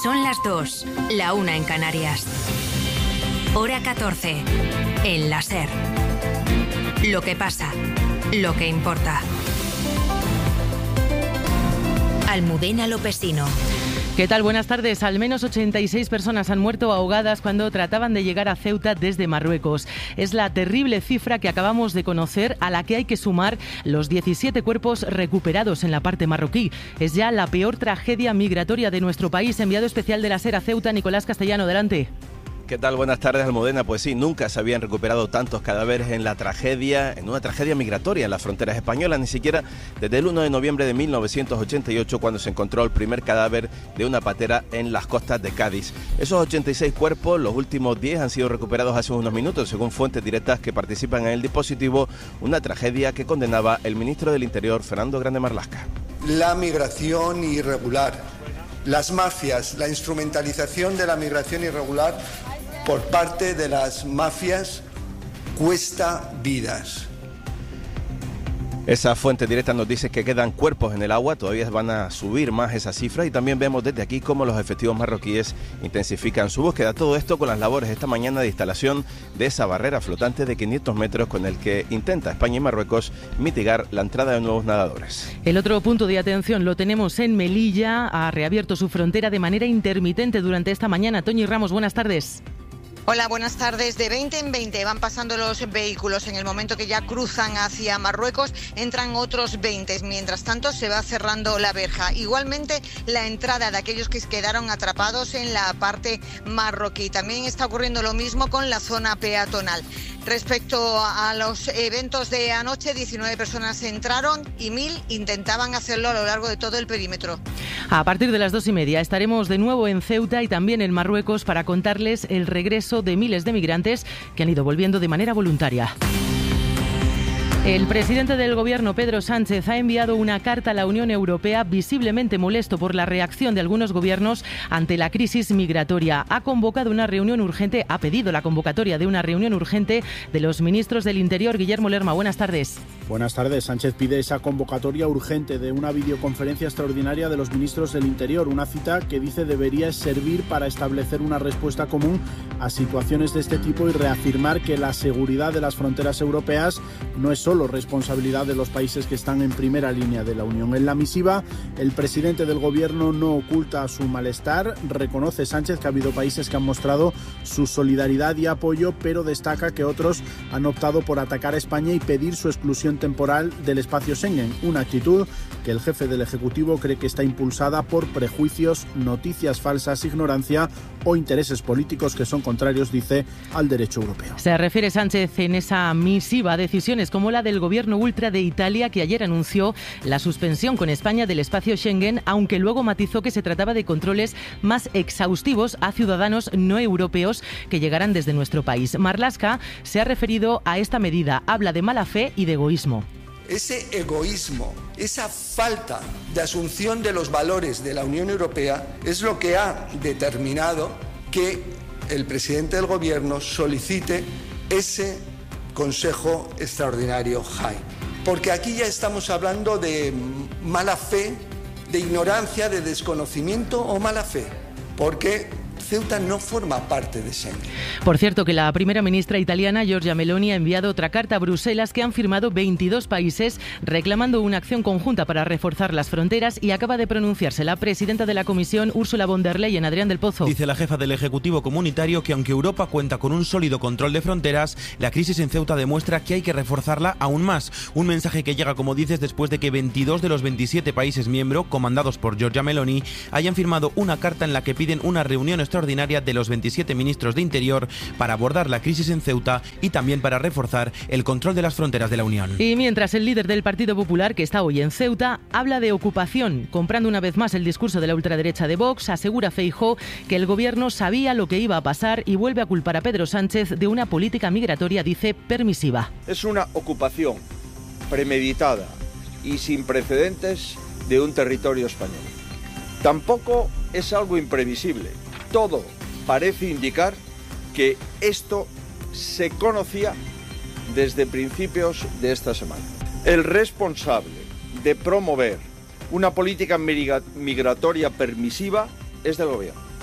Son las 2, la 1 en Canarias. Hora 14, en la SER. Lo que pasa, lo que importa. Almudena Lopesino. ¿Qué tal? Buenas tardes. Al menos 86 personas han muerto ahogadas cuando trataban de llegar a Ceuta desde Marruecos. Es la terrible cifra que acabamos de conocer, a la que hay que sumar los 17 cuerpos recuperados en la parte marroquí. Es ya la peor tragedia migratoria de nuestro país. Enviado especial de la SER a Ceuta, Nicolás Castellano, adelante. ¿Qué tal? Buenas tardes, Almudena. Pues sí, nunca se habían recuperado tantos cadáveres en una tragedia migratoria en las fronteras españolas, ni siquiera desde el 1 de noviembre de 1988, cuando se encontró el primer cadáver de una patera en las costas de Cádiz. Esos 86 cuerpos, los últimos 10 han sido recuperados hace unos minutos, según fuentes directas que participan en el dispositivo, una tragedia que condenaba el ministro del Interior, Fernando Grande Marlaska. La migración irregular, las mafias, la instrumentalización de la migración irregular por parte de las mafias cuesta vidas. Esa fuente directa nos dice que quedan cuerpos en el agua, todavía van a subir más esa cifra, y también vemos desde aquí cómo los efectivos marroquíes intensifican su búsqueda. Todo esto con las labores esta mañana de instalación de esa barrera flotante de 500 metros con el que intenta España y Marruecos mitigar la entrada de nuevos nadadores. El otro punto de atención lo tenemos en Melilla. Ha reabierto su frontera de manera intermitente durante esta mañana. Toñi Ramos, buenas tardes. Hola, buenas tardes. De 20 en 20 van pasando los vehículos. En el momento que ya cruzan hacia Marruecos, entran otros 20. Mientras tanto, se va cerrando la verja. Igualmente, la entrada de aquellos que quedaron atrapados en la parte marroquí. También está ocurriendo lo mismo con la zona peatonal. Respecto a los eventos de anoche, 19 personas entraron y 1.000 intentaban hacerlo a lo largo de todo el perímetro. A partir de las 2:30 estaremos de nuevo en Ceuta y también en Marruecos para contarles el regreso de miles de migrantes que han ido volviendo de manera voluntaria. El presidente del Gobierno, Pedro Sánchez, ha enviado una carta a la Unión Europea visiblemente molesto por la reacción de algunos gobiernos ante la crisis migratoria. Ha pedido la convocatoria de una reunión urgente de los ministros del Interior. Guillermo Lerma, buenas tardes. Buenas tardes. Sánchez pide esa convocatoria urgente de una videoconferencia extraordinaria de los ministros del Interior, una cita que dice debería servir para establecer una respuesta común a situaciones de este tipo y reafirmar que la seguridad de las fronteras europeas no es solo responsabilidad de los países que están en primera línea de la Unión. En la misiva, el presidente del Gobierno no oculta su malestar. Reconoce Sánchez que ha habido países que han mostrado su solidaridad y apoyo, pero destaca que otros han optado por atacar a España y pedir su exclusión temporal del espacio Schengen, una actitud que el jefe del Ejecutivo cree que está impulsada por prejuicios, noticias falsas, ignorancia o intereses políticos que son contrarios, dice, al derecho europeo. Se refiere Sánchez en esa misiva a decisiones como la del gobierno ultra de Italia, que ayer anunció la suspensión con España del espacio Schengen, aunque luego matizó que se trataba de controles más exhaustivos a ciudadanos no europeos que llegarán desde nuestro país. Marlaska se ha referido a esta medida, habla de mala fe y de egoísmo. Ese egoísmo, esa falta de asunción de los valores de la Unión Europea es lo que ha determinado que el presidente del Gobierno solicite ese Consejo Extraordinario JAI. Porque aquí ya estamos hablando de mala fe, de ignorancia, de desconocimiento o mala fe. Porque Ceuta no forma parte de Schengen. Por cierto, que la primera ministra italiana, Giorgia Meloni, ha enviado otra carta a Bruselas que han firmado 22 países reclamando una acción conjunta para reforzar las fronteras, y acaba de pronunciarse la presidenta de la Comisión, Ursula von der Leyen. Adrián del Pozo. Dice la jefa del Ejecutivo Comunitario que aunque Europa cuenta con un sólido control de fronteras, la crisis en Ceuta demuestra que hay que reforzarla aún más. Un mensaje que llega, como dices, después de que 22 de los 27 países miembros, comandados por Giorgia Meloni, hayan firmado una carta en la que piden una reunión extraordinaria de los 27 ministros de Interior para abordar la crisis en Ceuta y también para reforzar el control de las fronteras de la Unión. Y mientras, el líder del Partido Popular, que está hoy en Ceuta, habla de ocupación, comprando una vez más el discurso de la ultraderecha de Vox. Asegura Feijóo que el gobierno sabía lo que iba a pasar y vuelve a culpar a Pedro Sánchez de una política migratoria, dice, permisiva. Es una ocupación premeditada y sin precedentes de un territorio español. Tampoco es algo imprevisible. Todo parece indicar que esto se conocía desde principios de esta semana. El responsable de promover una política migratoria permisiva es del gobierno.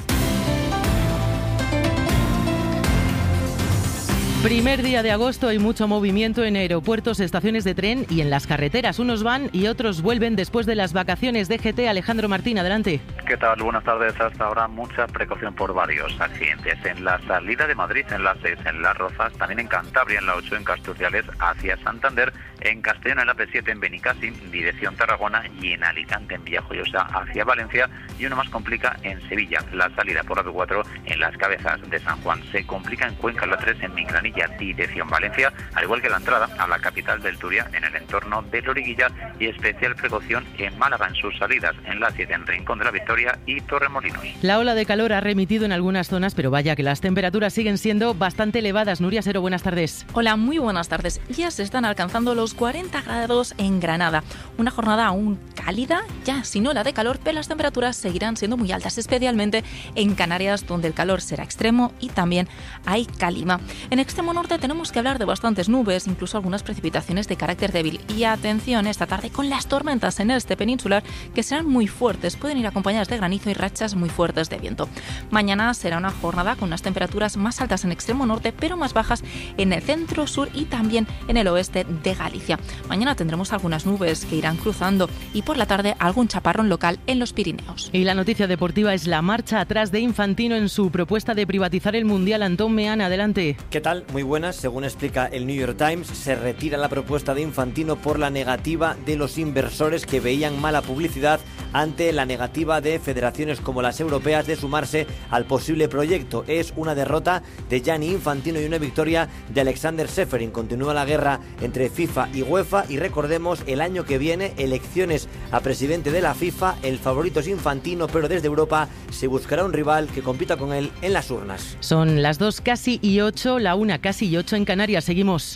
Primer día de agosto, hay mucho movimiento en aeropuertos, estaciones de tren y en las carreteras. Unos van y otros vuelven después de las vacaciones de GT. Alejandro Martín, adelante. ¿Qué tal? Buenas tardes. Hasta ahora mucha precaución por varios accidentes. En la salida de Madrid, en la 6, en Las Rozas, también en Cantabria, en la 8, en Casturciales, hacia Santander, en Castellón, en la P7, en Benicàssim, dirección Tarragona, y en Alicante, en Villajoyosa, hacia Valencia, y uno más complica en Sevilla. La salida por la P4 en Las Cabezas de San Juan. Se complica en Cuenca, en la 3, en Minglanilla, dirección Valencia, al igual que la entrada a la capital del Turia, en el entorno de Loriguilla, y especial precaución en Málaga en sus salidas, en la 7, en Rincón de la Victoria y Torremolinos. La ola de calor ha remitido en algunas zonas, pero vaya que las temperaturas siguen siendo bastante elevadas. Nuria Sero, buenas tardes. Hola, muy buenas tardes. Ya se están alcanzando los 40 grados en Granada. Una jornada aún cálida, ya sin ola de calor, pero las temperaturas seguirán siendo muy altas, especialmente en Canarias, donde el calor será extremo y también hay calima. En extremo norte tenemos que hablar de bastantes nubes, incluso algunas precipitaciones de carácter débil. Y atención esta tarde con las tormentas en el este peninsular, que serán muy fuertes, pueden ir acompañadas de granizo y rachas muy fuertes de viento. Mañana será una jornada con unas temperaturas más altas en extremo norte, pero más bajas en el centro, sur y también en el oeste de Galicia. Mañana tendremos algunas nubes que irán cruzando y por la tarde algún chaparrón local en los Pirineos. Y la noticia deportiva es la marcha atrás de Infantino en su propuesta de privatizar el Mundial. Antón Meana, adelante. ¿Qué tal? Muy buenas. Según explica el New York Times, se retira la propuesta de Infantino por la negativa de los inversores, que veían mala publicidad ante la negativa de federaciones como las europeas de sumarse al posible proyecto. Es una derrota de Gianni Infantino y una victoria de Alexander Seferin. Continúa la guerra entre FIFA y UEFA y recordemos, el año que viene, elecciones a presidente de la FIFA. El favorito es Infantino, pero desde Europa se buscará un rival que compita con él en las urnas. Son las 2 casi y 8, la 1 casi y 8 en Canarias. Seguimos.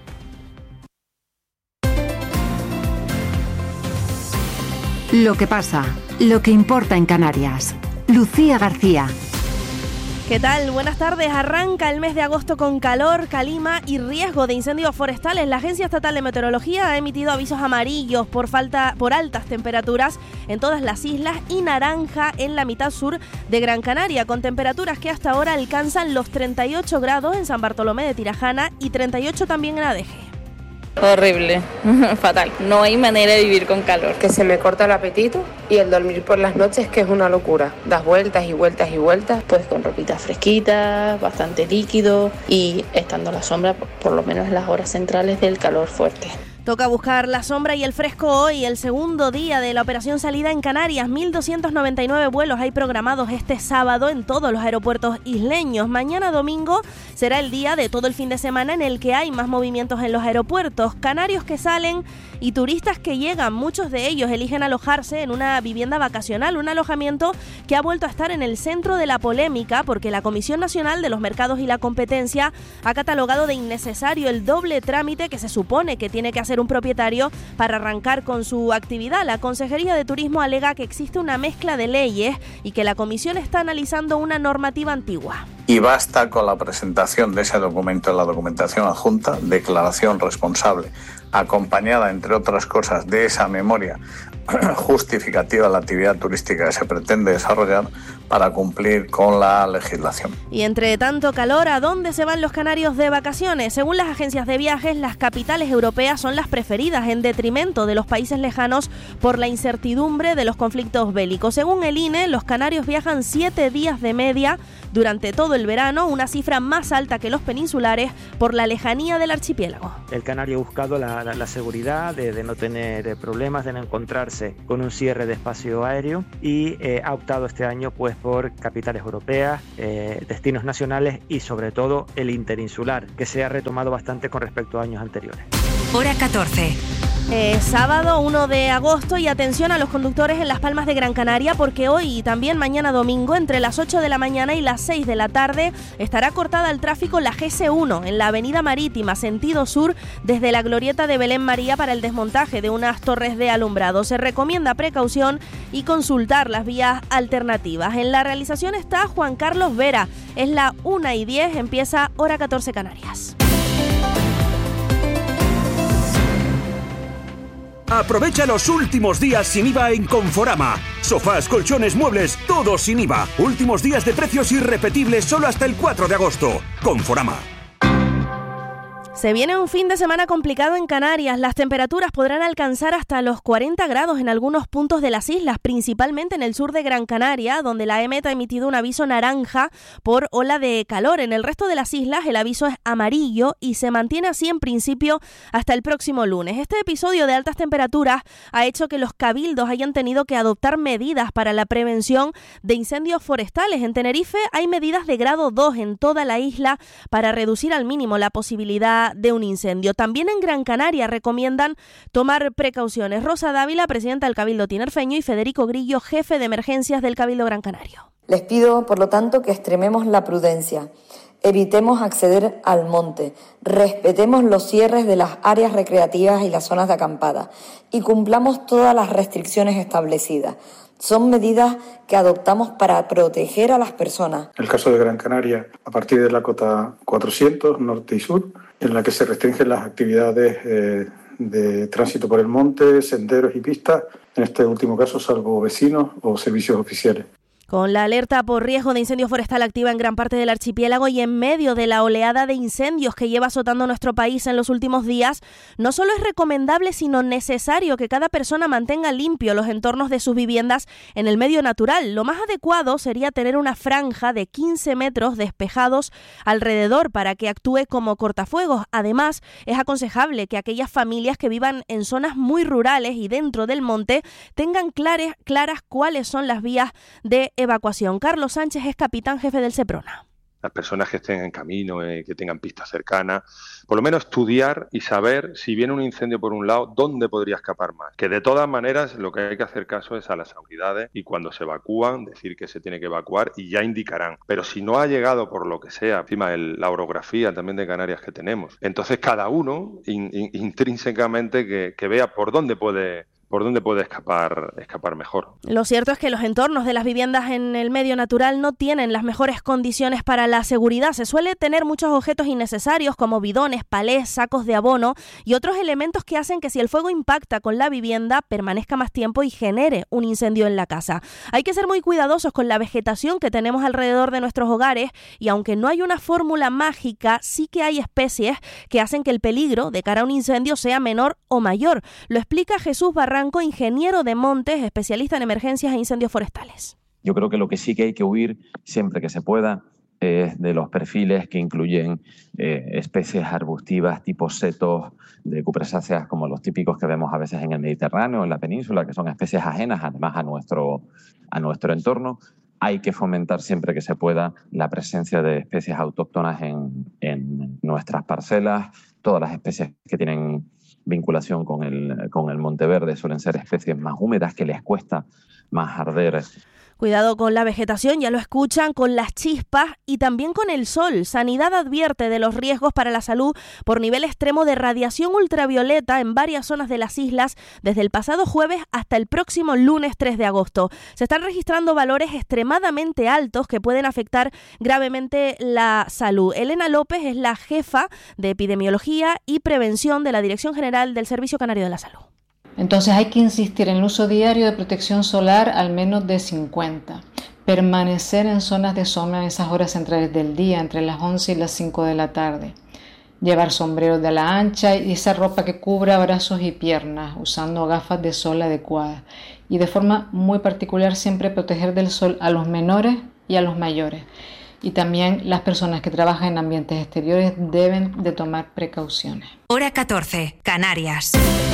Lo que pasa, lo que importa en Canarias. Lucía García. ¿Qué tal? Buenas tardes. Arranca el mes de agosto con calor, calima y riesgo de incendios forestales. La Agencia Estatal de Meteorología ha emitido avisos amarillos por altas temperaturas en todas las islas y naranja en la mitad sur de Gran Canaria, con temperaturas que hasta ahora alcanzan los 38 grados en San Bartolomé de Tirajana y 38 también en Adeje. Horrible, fatal. No hay manera de vivir con calor. Que se me corta el apetito y el dormir por las noches, que es una locura. Das vueltas y vueltas y vueltas. Pues con ropita fresquita, bastante líquido y estando a la sombra por lo menos en las horas centrales del calor fuerte. Toca buscar la sombra y el fresco hoy, el segundo día de la operación salida en Canarias. 1.299 vuelos hay programados este sábado en todos los aeropuertos isleños. Mañana domingo será el día de todo el fin de semana en el que hay más movimientos en los aeropuertos. Canarios que salen y turistas que llegan, muchos de ellos eligen alojarse en una vivienda vacacional, un alojamiento que ha vuelto a estar en el centro de la polémica porque la Comisión Nacional de los Mercados y la Competencia ha catalogado de innecesario el doble trámite que se supone que tiene que hacer un propietario para arrancar con su actividad. La Consejería de Turismo alega que existe una mezcla de leyes y que la Comisión está analizando una normativa antigua. Y basta con la presentación de ese documento en la documentación adjunta, declaración responsable, acompañada, entre otras cosas, de esa memoria justificativa de la actividad turística que se pretende desarrollar para cumplir con la legislación. Y entre tanto calor, ¿a dónde se van los canarios de vacaciones? Según las agencias de viajes, las capitales europeas son las preferidas en detrimento de los países lejanos por la incertidumbre de los conflictos bélicos. Según el INE, los canarios viajan 7 días de media durante todo el verano, una cifra más alta que los peninsulares por la lejanía del archipiélago. El canario ha buscado la seguridad de no tener problemas, de no encontrarse con un cierre de espacio aéreo y ha optado este año pues por capitales europeas, destinos nacionales y sobre todo el interinsular, que se ha retomado bastante con respecto a años anteriores. Hora 14. Sábado 1 de agosto y atención a los conductores en Las Palmas de Gran Canaria porque hoy y también mañana domingo entre las 8 de la mañana y las 6 de la tarde estará cortada al tráfico la GC1 en la avenida Marítima sentido sur desde la glorieta de Belén María para el desmontaje de unas torres de alumbrado. Se recomienda precaución y consultar las vías alternativas. En la realización está Juan Carlos Vera. Es la 1:10, empieza Hora 14 Canarias. Aprovecha los últimos días sin IVA en Conforama. Sofás, colchones, muebles, todo sin IVA. Últimos días de precios irrepetibles solo hasta el 4 de agosto. Conforama. Se viene un fin de semana complicado en Canarias. Las temperaturas podrán alcanzar hasta los 40 grados en algunos puntos de las islas, principalmente en el sur de Gran Canaria, donde la EMET ha emitido un aviso naranja por ola de calor. En el resto de las islas el aviso es amarillo y se mantiene así en principio hasta el próximo lunes. Este episodio de altas temperaturas ha hecho que los cabildos hayan tenido que adoptar medidas para la prevención de incendios forestales. En Tenerife hay medidas de grado 2 en toda la isla para reducir al mínimo la posibilidad de un incendio. También en Gran Canaria recomiendan tomar precauciones. Rosa Dávila, presidenta del Cabildo tinerfeño, y Federico Grillo, jefe de emergencias del Cabildo Gran Canario. Les pido, por lo tanto, que extrememos la prudencia, evitemos acceder al monte, respetemos los cierres de las áreas recreativas y las zonas de acampada y cumplamos todas las restricciones establecidas. Son medidas que adoptamos para proteger a las personas. En el caso de Gran Canaria, a partir de la cota 400, norte y sur, en la que se restringen las actividades de tránsito por el monte, senderos y pistas, en este último caso salvo vecinos o servicios oficiales. Con la alerta por riesgo de incendio forestal activa en gran parte del archipiélago y en medio de la oleada de incendios que lleva azotando nuestro país en los últimos días, no solo es recomendable sino necesario que cada persona mantenga limpio los entornos de sus viviendas en el medio natural. Lo más adecuado sería tener una franja de 15 metros despejados alrededor para que actúe como cortafuegos. Además, es aconsejable que aquellas familias que vivan en zonas muy rurales y dentro del monte tengan claras cuáles son las vías de evacuación. Carlos Sánchez es capitán jefe del Seprona. Las personas que estén en camino, que tengan pistas cercanas, por lo menos estudiar y saber si viene un incendio por un lado, dónde podría escapar más. Que de todas maneras lo que hay que hacer caso es a las autoridades y cuando se evacúan decir que se tiene que evacuar y ya indicarán. Pero si no ha llegado por lo que sea, encima la orografía también de Canarias que tenemos, entonces cada uno intrínsecamente que vea por dónde puede escapar mejor. Lo cierto es que los entornos de las viviendas en el medio natural no tienen las mejores condiciones para la seguridad. Se suele tener muchos objetos innecesarios como bidones, palés, sacos de abono y otros elementos que hacen que si el fuego impacta con la vivienda permanezca más tiempo y genere un incendio en la casa. Hay que ser muy cuidadosos con la vegetación que tenemos alrededor de nuestros hogares y aunque no hay una fórmula mágica, sí que hay especies que hacen que el peligro de cara a un incendio sea menor o mayor. Lo explica Jesús Barranco, ingeniero de montes, especialista en emergencias e incendios forestales. Yo creo que lo que sí que hay que huir siempre que se pueda es de los perfiles que incluyen especies arbustivas tipo setos de cupresáceas como los típicos que vemos a veces en el Mediterráneo, en la península, que son especies ajenas además a nuestro entorno. Hay que fomentar siempre que se pueda la presencia de especies autóctonas en nuestras parcelas. Todas las especies que tienen vinculación con el Monteverde suelen ser especies más húmedas que les cuesta más arder. Cuidado con la vegetación, ya lo escuchan, con las chispas y también con el sol. Sanidad advierte de los riesgos para la salud por nivel extremo de radiación ultravioleta en varias zonas de las islas desde el pasado jueves hasta el próximo lunes 3 de agosto. Se están registrando valores extremadamente altos que pueden afectar gravemente la salud. Elena López es la jefa de Epidemiología y Prevención de la Dirección General del Servicio Canario de la Salud. Entonces hay que insistir en el uso diario de protección solar al menos de 50. Permanecer en zonas de sombra en esas horas centrales del día, entre las 11 y las 5 de la tarde. Llevar sombreros de ala ancha y esa ropa que cubra brazos y piernas, usando gafas de sol adecuadas. Y de forma muy particular siempre proteger del sol a los menores y a los mayores. Y también las personas que trabajan en ambientes exteriores deben de tomar precauciones. Hora 14, Canarias.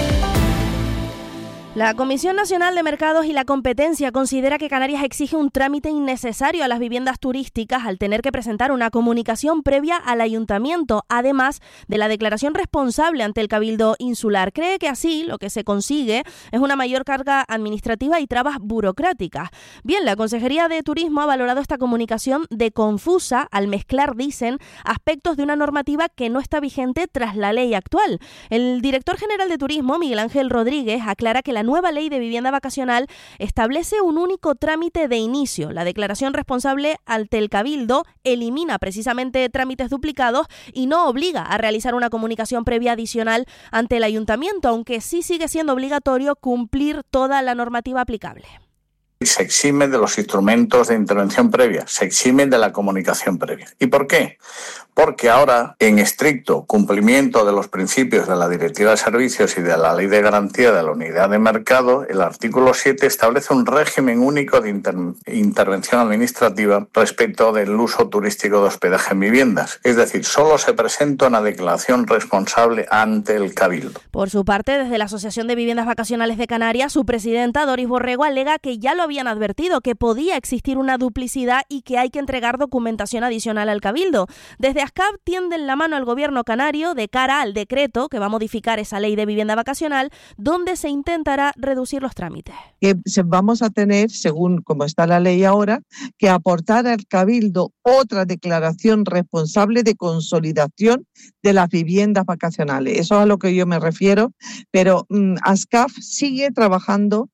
La Comisión Nacional de Mercados y la Competencia considera que Canarias exige un trámite innecesario a las viviendas turísticas al tener que presentar una comunicación previa al ayuntamiento, además de la declaración responsable ante el Cabildo Insular. Cree que así lo que se consigue es una mayor carga administrativa y trabas burocráticas. Bien, la Consejería de Turismo ha valorado esta comunicación de confusa al mezclar, dicen, aspectos de una normativa que no está vigente tras la ley actual. El director general de Turismo, Miguel Ángel Rodríguez, aclara que la nueva ley de vivienda vacacional establece un único trámite de inicio. La declaración responsable ante el Cabildo elimina precisamente trámites duplicados y no obliga a realizar una comunicación previa adicional ante el ayuntamiento, aunque sí sigue siendo obligatorio cumplir toda la normativa aplicable. se exime de los instrumentos de intervención previa, se exime de la comunicación previa. ¿Y por qué? Porque ahora, en estricto cumplimiento de los principios de la Directiva de Servicios y de la Ley de Garantía de la Unidad de Mercado, el artículo 7 establece un régimen único de intervención administrativa respecto del uso turístico de hospedaje en viviendas. Es decir, solo se presenta una declaración responsable ante el Cabildo. Por su parte, desde la Asociación de Viviendas Vacacionales de Canarias, su presidenta, Doris Borrego, alega que ya lo habían advertido, que podía existir una duplicidad y que hay que entregar documentación adicional al Cabildo. Desde ASCAP tienden la mano al gobierno canario de cara al decreto que va a modificar esa ley de vivienda vacacional, donde se intentará reducir los trámites. Que vamos a tener, según como está la ley ahora, que aportar al Cabildo otra declaración responsable de consolidación de las viviendas vacacionales. Eso es a lo que yo me refiero, pero ASCAP sigue trabajando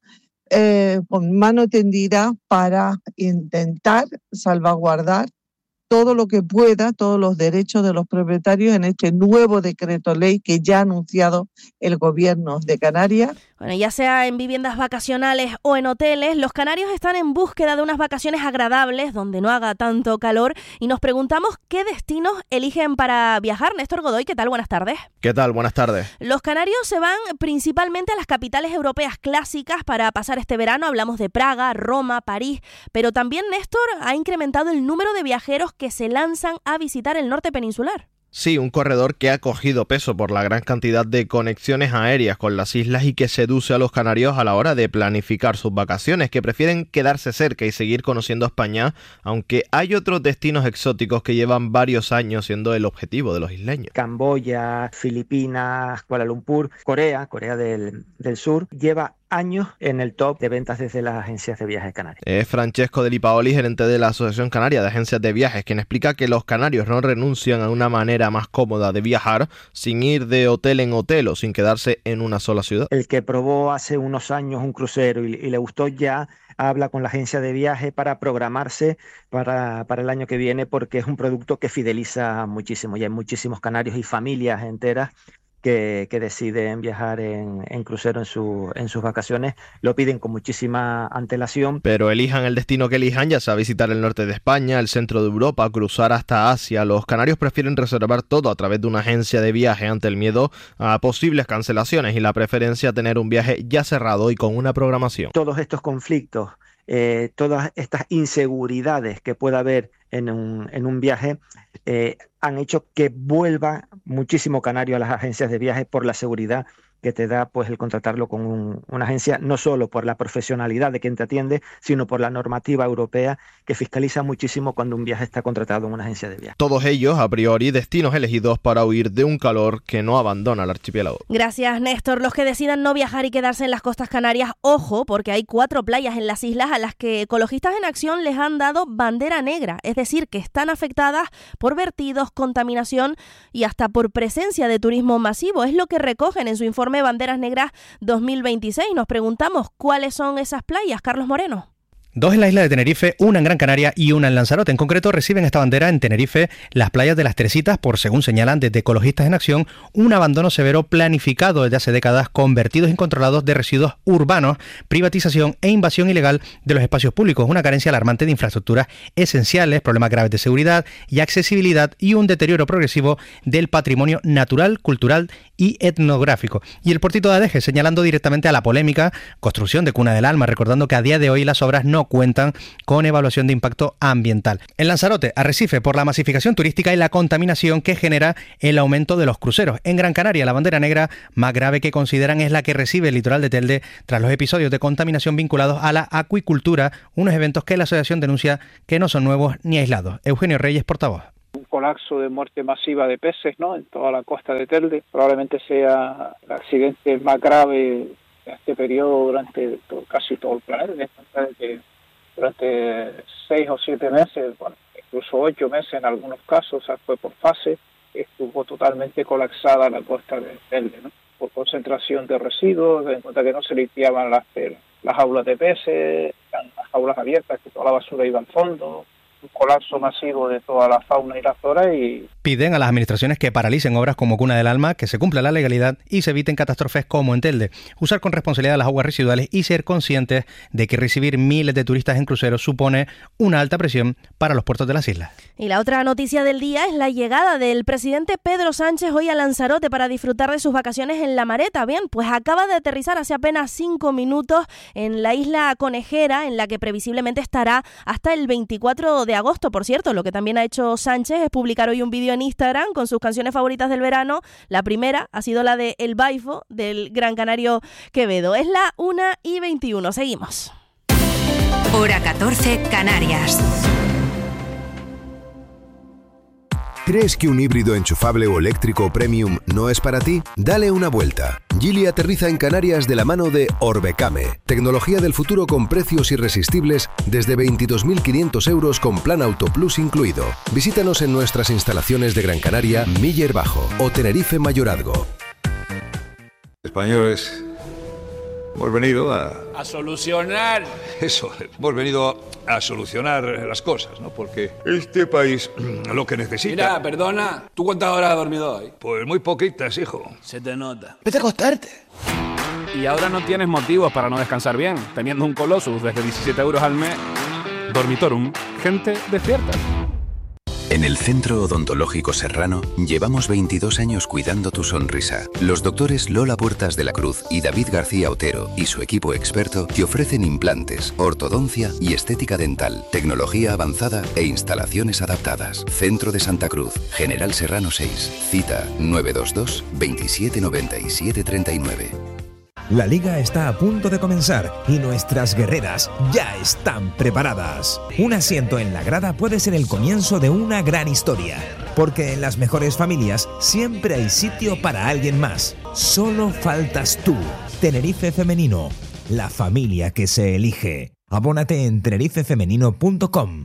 con mano tendida para intentar salvaguardar todo lo que pueda, todos los derechos de los propietarios en este nuevo decreto ley que ya ha anunciado el gobierno de Canarias. Bueno, ya sea en viviendas vacacionales o en hoteles, los canarios están en búsqueda de unas vacaciones agradables donde no haga tanto calor y nos preguntamos qué destinos eligen para viajar. Néstor Godoy, ¿qué tal? Buenas tardes. ¿Qué tal? Buenas tardes. Los canarios se van principalmente a las capitales europeas clásicas para pasar este verano. Hablamos de Praga, Roma, París, pero también Néstor ha incrementado el número de viajeros que se lanzan a visitar el norte peninsular. Sí, un corredor que ha cogido peso por la gran cantidad de conexiones aéreas con las islas y que seduce a los canarios a la hora de planificar sus vacaciones, que prefieren quedarse cerca y seguir conociendo España, aunque hay otros destinos exóticos que llevan varios años siendo el objetivo de los isleños. Camboya, Filipinas, Kuala Lumpur, Corea del Sur, lleva años en el top de ventas desde las agencias de viajes canarias. Es Francesco de Lipaoli, gerente de la Asociación Canaria de Agencias de Viajes, quien explica que los canarios no renuncian a una manera más cómoda de viajar sin ir de hotel en hotel o sin quedarse en una sola ciudad. El que probó hace unos años un crucero y le gustó, ya habla con la agencia de viaje para programarse para el año que viene, porque es un producto que fideliza muchísimo y hay muchísimos canarios y familias enteras que deciden viajar en crucero en sus vacaciones. Lo piden con muchísima antelación. Pero elijan el destino que elijan, ya sea visitar el norte de España, el centro de Europa, cruzar hasta Asia, los canarios prefieren reservar todo a través de una agencia de viaje ante el miedo a posibles cancelaciones y la preferencia a tener un viaje ya cerrado y con una programación. Todos estos conflictos, todas estas inseguridades que pueda haber en un viaje han hecho que vuelva muchísimo canario a las agencias de viaje por la seguridad que te da pues el contratarlo con una agencia, no solo por la profesionalidad de quien te atiende, sino por la normativa europea que fiscaliza muchísimo cuando un viaje está contratado en una agencia de viaje. Todos ellos, a priori, destinos elegidos para huir de un calor que no abandona el archipiélago. Gracias, Néstor. Los que decidan no viajar y quedarse en las costas canarias, ojo, porque hay 4 playas en las islas a las que Ecologistas en Acción les han dado bandera negra, es decir, que están afectadas por vertidos, contaminación y hasta por presencia de turismo masivo. Es lo que recogen en su informe Banderas Negras 2026. Nos preguntamos cuáles son esas playas, Carlos Moreno. 2 en la isla de Tenerife, una en Gran Canaria y una en Lanzarote. En concreto reciben esta bandera en Tenerife las playas de Las Teresitas por, según señalan desde Ecologistas en Acción, un abandono severo planificado desde hace décadas con vertidos incontrolados de residuos urbanos, privatización e invasión ilegal de los espacios públicos, una carencia alarmante de infraestructuras esenciales, problemas graves de seguridad y accesibilidad y un deterioro progresivo del patrimonio natural, cultural y etnográfico. Y el puertito de Adeje señalando directamente a la polémica construcción de Cuna del Alma, recordando que a día de hoy las obras no cuentan con evaluación de impacto ambiental. En Lanzarote, Arrecife, por la masificación turística y la contaminación que genera el aumento de los cruceros. En Gran Canaria, la bandera negra más grave que consideran es la que recibe el litoral de Telde tras los episodios de contaminación vinculados a la acuicultura, unos eventos que la asociación denuncia que no son nuevos ni aislados. Eugenio Reyes, portavoz. Un colapso de muerte masiva de peces, ¿no?, en toda la costa de Telde. Probablemente sea el accidente más grave de este periodo durante casi todo el planeta. Durante 6 o 7 meses, bueno, incluso 8 meses en algunos casos, o sea, fue por fase, estuvo totalmente colapsada la costa de Telde, ¿no?, por concentración de residuos, en cuenta que no se limpiaban las jaulas de peces, las jaulas abiertas, que toda la basura iba al fondo, colapso masivo de toda la fauna y la flora. Y piden a las administraciones que paralicen obras como Cuna del Alma, que se cumpla la legalidad y se eviten catástrofes como en Telde, usar con responsabilidad las aguas residuales y ser conscientes de que recibir miles de turistas en cruceros supone una alta presión para los puertos de las islas. Y la otra noticia del día es la llegada del presidente Pedro Sánchez hoy a Lanzarote para disfrutar de sus vacaciones en La Mareta. Bien, pues acaba de aterrizar hace apenas 5 minutos en la isla Conejera, en la que previsiblemente estará hasta el 24 de agosto. Por cierto, lo que también ha hecho Sánchez es publicar hoy un vídeo en Instagram con sus canciones favoritas del verano. La primera ha sido la de El Baifo, del gran canario Quevedo. Es la 1:21. Seguimos. Hora 14, Canarias. ¿Crees que un híbrido enchufable o eléctrico premium no es para ti? Dale una vuelta. Geely aterriza en Canarias de la mano de Orbecame. Tecnología del futuro con precios irresistibles desde 22.500 euros con plan Auto Plus incluido. Visítanos en nuestras instalaciones de Gran Canaria, Miller Bajo o Tenerife Mayorazgo. Españoles, hemos venido a solucionar. Eso, hemos venido a solucionar las cosas, ¿no? Porque este país lo que necesita... Mira, perdona, ¿tú cuántas horas has dormido hoy? Pues muy poquitas, hijo. Se te nota. Vete a acostarte. Y ahora no tienes motivos para no descansar bien, teniendo un Colossus desde 17 euros al mes. Dormitorum, gente despierta. En el Centro Odontológico Serrano llevamos 22 años cuidando tu sonrisa. Los doctores Lola Puertas de la Cruz y David García Otero y su equipo experto te ofrecen implantes, ortodoncia y estética dental, tecnología avanzada e instalaciones adaptadas. Centro de Santa Cruz, General Serrano 6, cita 922 27 97 39. La liga está a punto de comenzar y nuestras guerreras ya están preparadas. Un asiento en la grada puede ser el comienzo de una gran historia, porque en las mejores familias siempre hay sitio para alguien más. Solo faltas tú. Tenerife Femenino, la familia que se elige. Abónate en tenerifefemenino.com.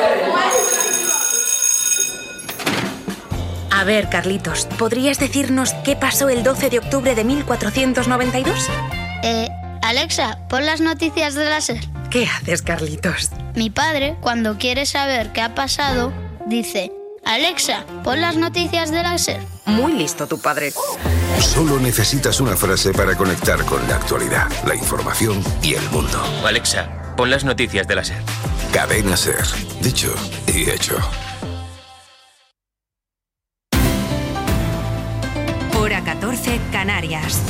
A ver, Carlitos, ¿podrías decirnos qué pasó el 12 de octubre de 1492? Alexa, pon las noticias de la SER. ¿Qué haces, Carlitos? Mi padre, cuando quiere saber qué ha pasado, dice: Alexa, pon las noticias de la SER. Muy listo tu padre. Solo necesitas una frase para conectar con la actualidad, la información y el mundo. Alexa, pon las noticias de la SER. Cadena SER. Dicho y hecho. Hora 14, Canarias.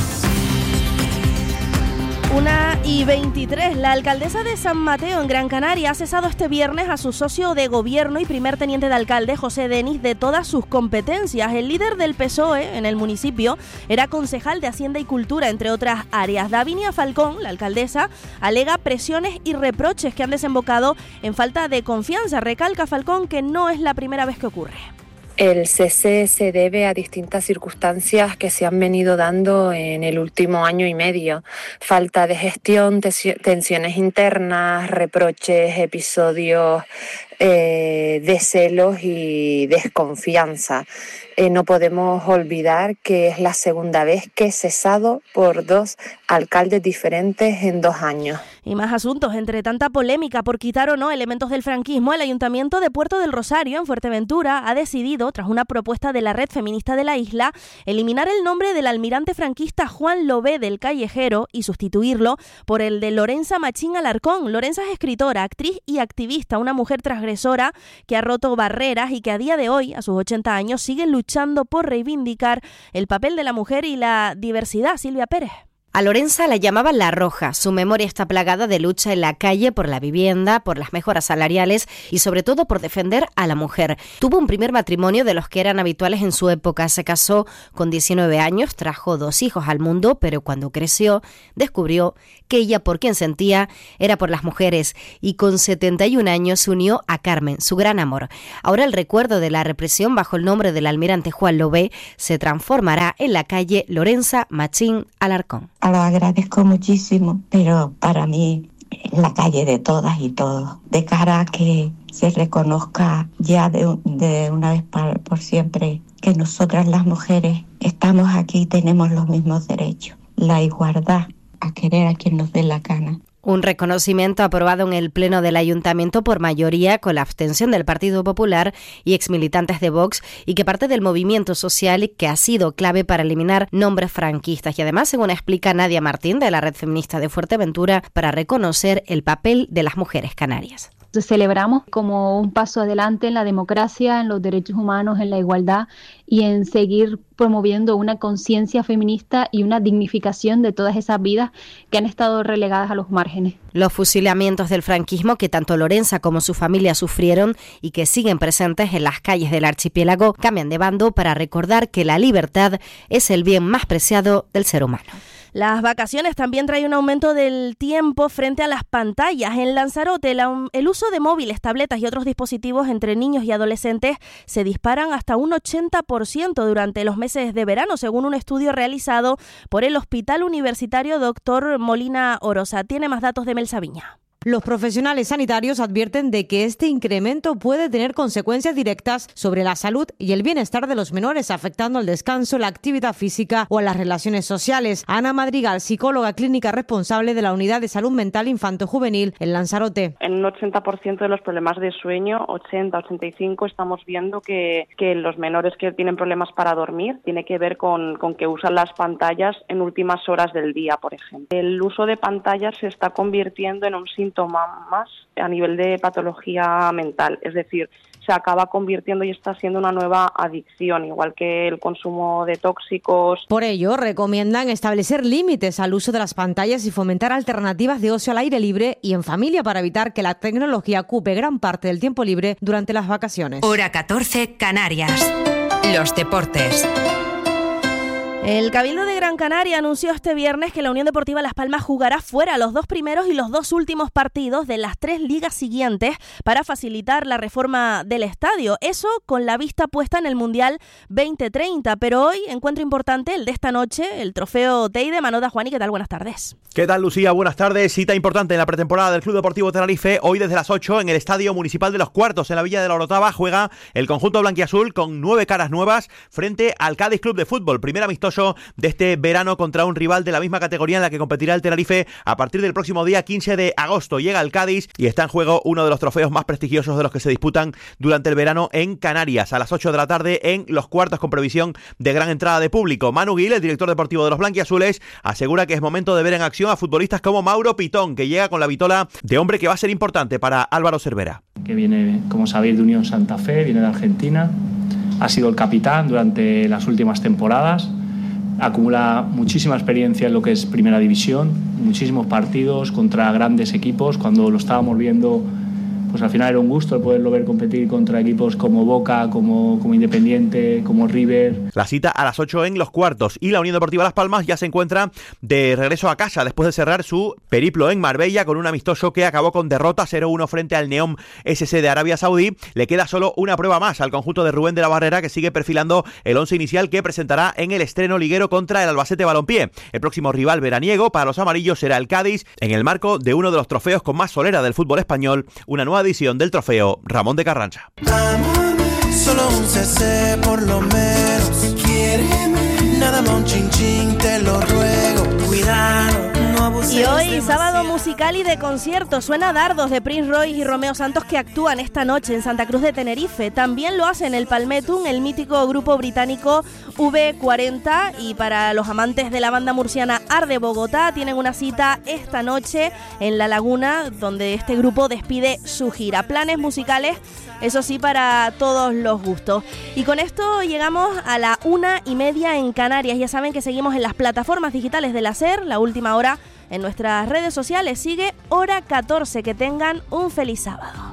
1:23. La alcaldesa de San Mateo, en Gran Canaria, ha cesado este viernes a su socio de gobierno y primer teniente de alcalde, José Denis, de todas sus competencias. El líder del PSOE en el municipio era concejal de Hacienda y Cultura, entre otras áreas. Davinia Falcón, la alcaldesa, alega presiones y reproches que han desembocado en falta de confianza. Recalca Falcón que no es la primera vez que ocurre. El cese se debe a distintas circunstancias que se han venido dando en el último año y medio. Falta de gestión, tensiones internas, reproches, episodios de celos y desconfianza. No podemos olvidar que es la segunda vez que he cesado por 2 alcaldes diferentes en 2 años. Y más asuntos. Entre tanta polémica por quitar o no elementos del franquismo, el Ayuntamiento de Puerto del Rosario, en Fuerteventura, ha decidido, tras una propuesta de la Red Feminista de la isla, eliminar el nombre del almirante franquista Juan Lobé del Callejero y sustituirlo por el de Lorenza Machín Alarcón. Lorenza es escritora, actriz y activista, una mujer transgresora que ha roto barreras y que a día de hoy, a sus 80 años, sigue luchando por reivindicar el papel de la mujer y la diversidad. Silvia Pérez. A Lorenza la llamaban La Roja. Su memoria está plagada de lucha en la calle por la vivienda, por las mejoras salariales y sobre todo por defender a la mujer. Tuvo un primer matrimonio de los que eran habituales en su época. Se casó con 19 años, trajo 2 hijos al mundo, pero cuando creció descubrió que ella por quien sentía era por las mujeres y con 71 años se unió a Carmen, su gran amor. Ahora el recuerdo de la represión bajo el nombre del almirante Juan Lobé se transformará en la calle Lorenza Machín Alarcón. Lo agradezco muchísimo, pero para mí es la calle de todas y todos, de cara a que se reconozca ya de una vez por siempre que nosotras las mujeres estamos aquí y tenemos los mismos derechos, la igualdad, a querer a quien nos dé la gana. Un reconocimiento aprobado en el Pleno del Ayuntamiento por mayoría con la abstención del Partido Popular y exmilitantes de Vox, y que parte del movimiento social y que ha sido clave para eliminar nombres franquistas. Y además, según explica Nadia Martín de la Red Feminista de Fuerteventura, para reconocer el papel de las mujeres canarias. Celebramos como un paso adelante en la democracia, en los derechos humanos, en la igualdad y en seguir promoviendo una conciencia feminista y una dignificación de todas esas vidas que han estado relegadas a los márgenes. Los fusilamientos del franquismo que tanto Lorenza como su familia sufrieron y que siguen presentes en las calles del archipiélago cambian de bando para recordar que la libertad es el bien más preciado del ser humano. Las vacaciones también traen un aumento del tiempo frente a las pantallas. En Lanzarote, el uso de móviles, tabletas y otros dispositivos entre niños y adolescentes se disparan hasta un 80% durante los meses de verano, según un estudio realizado por el Hospital Universitario Dr. Molina Orosa. Tiene más datos de Mel Sabiña. Los profesionales sanitarios advierten de que este incremento puede tener consecuencias directas sobre la salud y el bienestar de los menores, afectando al descanso, la actividad física o a las relaciones sociales. Ana Madrigal, psicóloga clínica responsable de la Unidad de Salud Mental Infanto-Juvenil en Lanzarote. En un 80% de los problemas de sueño, 80-85%, estamos viendo que los menores que tienen problemas para dormir tiene que ver con que usan las pantallas en últimas horas del día, por ejemplo. El uso de pantallas se está convirtiendo en un síntoma más a nivel de patología mental, es decir, se acaba convirtiendo y está siendo una nueva adicción, igual que el consumo de tóxicos. Por ello, recomiendan establecer límites al uso de las pantallas y fomentar alternativas de ocio al aire libre y en familia para evitar que la tecnología ocupe gran parte del tiempo libre durante las vacaciones. Hora 14, Canarias. Los deportes. El Cabildo de Gran Canaria anunció este viernes que la Unión Deportiva Las Palmas jugará fuera los 2 primeros y los 2 últimos partidos de las 3 ligas siguientes para facilitar la reforma del estadio. Eso con la vista puesta en el Mundial 2030. Pero hoy, encuentro importante, el de esta noche, el trofeo Teide. Manoda, Juani, ¿qué tal? Buenas tardes. ¿Qué tal, Lucía? Buenas tardes. Cita importante en la pretemporada del Club Deportivo Tenerife. Hoy desde las 8 en el Estadio Municipal de los Cuartos, en la Villa de la Orotava, juega el conjunto blanquiazul con 9 caras nuevas frente al Cádiz Club de Fútbol. Primer amistoso de este verano contra un rival de la misma categoría en la que competirá el Tenerife a partir del próximo día 15 de agosto. Llega el Cádiz y está en juego uno de los trofeos más prestigiosos de los que se disputan durante el verano en Canarias. A las 8 de la tarde en los Cuartos, con previsión de gran entrada de público. Manu Gil, el director deportivo de los blanquiazules, asegura que es momento de ver en acción a futbolistas como Mauro Pitón, que llega con la vitola de hombre que va a ser importante para Álvaro Cervera. Que viene, como sabéis, de Unión Santa Fe, viene de Argentina, ha sido el capitán durante las últimas temporadas. Acumula muchísima experiencia en lo que es Primera División, muchísimos partidos contra grandes equipos. Cuando lo estábamos viendo, pues al final era un gusto el poderlo ver competir contra equipos como Boca, como Independiente, como River. La cita a las 8 en los Cuartos, y la Unión Deportiva Las Palmas ya se encuentra de regreso a casa después de cerrar su periplo en Marbella con un amistoso que acabó con derrota 0-1 frente al Neom SC de Arabia Saudí. Le queda solo una prueba más al conjunto de Rubén de la Barrera, que sigue perfilando el 11 inicial que presentará en el estreno liguero contra el Albacete Balompié. El próximo rival veraniego para los amarillos será el Cádiz, en el marco de uno de los trofeos con más solera del fútbol español, una nueva edición del trofeo Ramón de Carranza. Solo un CC por lo menos. Quiéreme, nada más un chin chin, te lo ruego. Cuidado, no abuses. Y hoy, sábado musical y de concierto, suena Dardos de Prince Royce y Romeo Santos, que actúan esta noche en Santa Cruz de Tenerife. También lo hacen el Palmetum, el mítico grupo británico V40, y para los amantes de la banda murciana Arde Bogotá tienen una cita esta noche en La Laguna, donde este grupo despide su gira. Planes musicales, eso sí, para todos los gustos. Y con esto llegamos a la 1:30 en Canarias. Ya saben que seguimos en las plataformas digitales de la SER, La Última Hora, en nuestras redes sociales. Sigue Hora 14. Que tengan un feliz sábado.